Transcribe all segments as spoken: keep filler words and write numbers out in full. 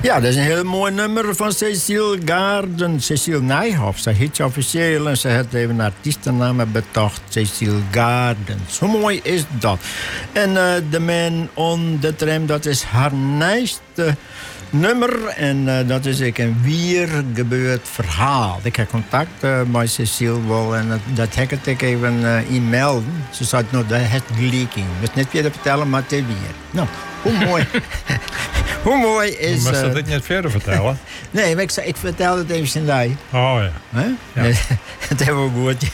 Ja, dat is een heel mooi nummer van Cecile Garden. Cecile Nijhoff, ze heet officieel en ze heeft even een artiestennaam betocht. Cecile Gardens. Hoe mooi is dat? En uh, de man on the tram, dat is haar nieuwste nummer. En uh, dat is ik een weer gebeurd verhaal. Ik heb contact uh, met Cecile wel en dat, dat heb ik even uh, e-mailden. Ze zei, nou, dat heeft gelijk in. Dus niet weer te vertellen, maar het is weer. Nou, hoe mooi. Hoe mooi is... Maar zou uh, dit niet verder vertellen? Nee, maar ik, ik vertel het even Sendai. Oh ja. Huh? Ja. Het hebben we goed.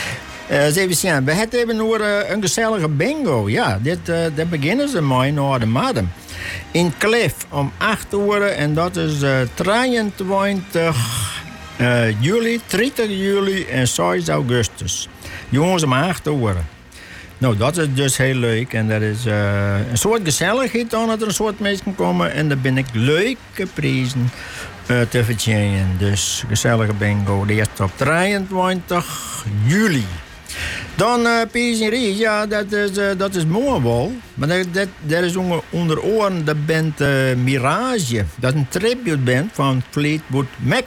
Uh, eens even zien. We hebben even nog uh, een gezellige bingo. Ja, dit, uh, daar beginnen ze mee naar de madem. In Cliff om acht uur. En dat is uh, drieëntwintig uh, juli, dertig juli en zes augustus. Jongens om acht uur. Nou, dat is dus heel leuk. En dat is uh, een soort gezelligheid dan dat er een soort mensen komen. En daar ben ik leuke prijzen uh, te verdienen. Dus gezellige bingo. De eerste op drieëntwintig juli. Dan uh, Pieserie, ja, dat is, uh, dat is mooi wel. Maar dat, dat, dat is onder, onder oren de band uh, Mirage. Dat is een tributeband van Fleetwood Mac.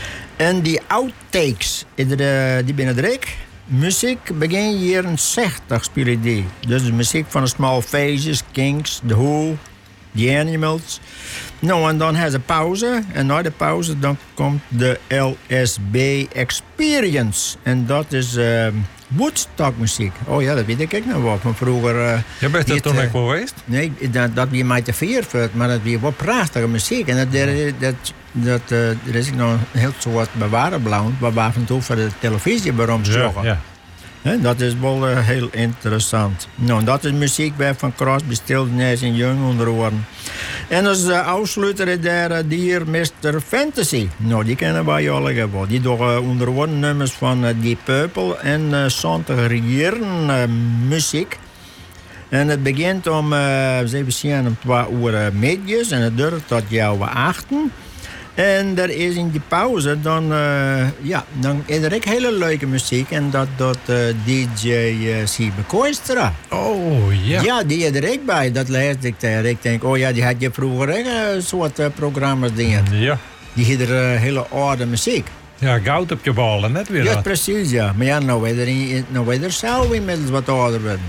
En die outtakes, die, die binnen Drake. Muziek begin jaren zestig spelen die. Dus de muziek van de Small Faces, Kinks, The Who, The Animals. Nou, en dan hebben ze pauze. En na de pauze dan komt de L S B Experience. En dat is uh, Woodstock muziek. Oh ja, dat weet ik ook nog wel van vroeger. Uh, Je bent er toen uh, ook wel geweest? Nee, dat, dat wie mij te veer vindt, maar dat weer wel prachtige muziek. En dat, dat, dat, dat uh, er is nog een heel soort bewarenblauw, waar we af en toe voor de televisie waarom zorgen. Ja, ja. He, dat is wel uh, heel interessant. Nou, dat is muziek bij Van Crosby, Stills, Nash en Young onder oren. En als uh, afsluiter is daar uh, hier mister Fantasy. Nou, die kennen wij alle wel. Die doen uh, onder oren nummers van uh, Deep Purple en uh, zwantig jaren uh, muziek. En het begint om, uh, even zien, om twee uur uh, middags en het duurt tot jouw achten. En er is in die pauze, dan, uh, ja, dan is er ook hele leuke muziek. En dat doet uh, D J uh, Siebe Koistra. Oh, ja. Ja, die is er ook bij. Dat lees ik daar. Ik denk, oh ja, die had je vroeger ook een soort uh, programma's dingen. Ja. Die had er uh, hele oude muziek. Ja, goud op je ballen, net weer. Ja, dat. precies, ja. Maar ja, nou weet er, nou er zelf inmiddels wat ouder worden.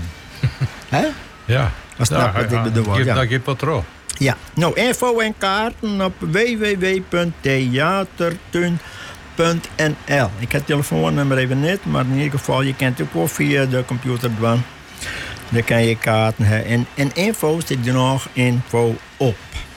Hè? Ja. Dat snap ja, wat ik bedoel. Ja. Ja. Dat geeft wat terug. Ja, nou, info en kaarten op w w w punt theatertuin punt n l. Ik heb het telefoonnummer even niet, maar in ieder geval, je kent ook wel via de computer doen. Dan kan je kaarten hebben. En, en info zit er nog info op.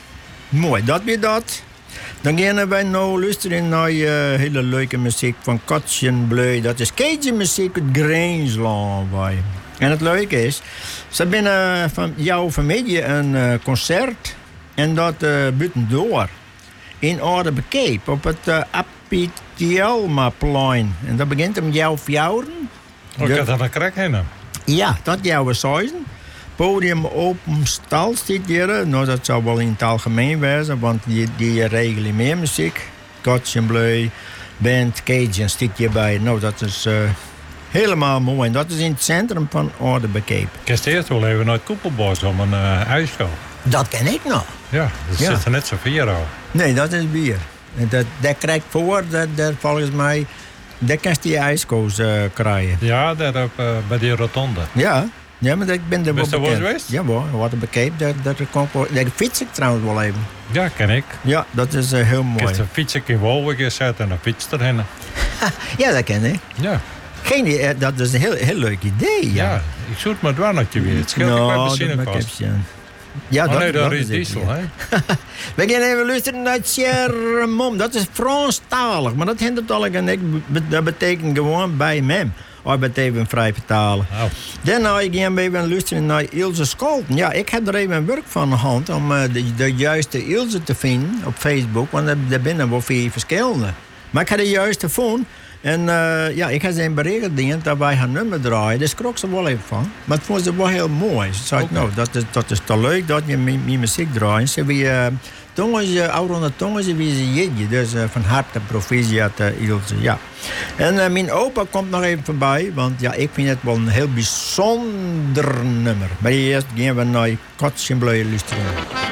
Mooi, dat weer dat. Dan gaan wij nou luisteren naar uh, hele leuke muziek van Katjen Bleu. Dat is Cajun muziek uit Grangeland. En het leuke is, ze binnen van jouw familie een uh, concert en dat uh, buitendoor in Oude Bekeep op het uh, Apitielmaplein. En dat begint om jouw fjouwen. Oh, ik had dat een krek heen. Ja, dat jouw zuizen. Podium open stal zit hier. Nou, dat zou wel in het algemeen wezen, want die, die regelen meer muziek. Katjen Bleu, band Cajun zit hierbij. Nou, dat is... Uh, helemaal mooi. En dat is in het centrum van Oude Bekeep. Ik heb eerst wel even naar het Koepelbos om een uh, ijsschouw. Dat ken ik nog. Ja, dat ja. zit er net zo vier al. Nee, dat is bier. En dat, dat krijgt voor, dat, dat volgens mij, daar kan je die ijskoos uh, krijgen. Ja, daar op, uh, bij die rotonde. Ja, ja, maar ik ben er wel bekend. geweest? Ja, hoor. Oude Bekeep, daar, daar, daar fiets ik trouwens wel even. Ja, ken ik. Ja, dat is uh, heel mooi. Ik heb een fiets in Wolven gezet en een fiets erheen. Ja, dat ken ik. Ja. Geen idee, dat is een heel, heel leuk idee. Ja, ja ik zoek maar dwarnetje weer. Het scheelt no, ik bij benzinekost. Ja, oh, dat, nee, dat, dat is is diesel, hè? We gaan even luisteren naar Chermom. Dat is Franstalig, maar dat hindert al en ik. Dat betekent gewoon bij mem. Of het even vrij vertalen. Oh. Daarna gaan we even luisteren naar Ilse Scholten. Ja, ik heb er even werk van de hand om uh, de, de juiste Ilse te vinden op Facebook. Want er binnen wel vier verschillende. Maar ik heb de juiste gevonden. En uh, ja, ik heb ze een bericht gediend dat wij haar nummer draaien. Daar schrok ze wel even van. Maar het vond ze wel heel mooi. Ze zei, okay. nou, dat is, dat is te leuk dat je mijn muziek draait. Ze wie, uh, tongetje, oude tongetje, wie ze jeetje. Dus uh, van harte proficiat, uh, Ilse, ja. En uh, mijn opa komt nog even voorbij. Want ja, ik vind het wel een heel bijzonder nummer. Maar eerst gaan we naar Katjen Bleu luisteren.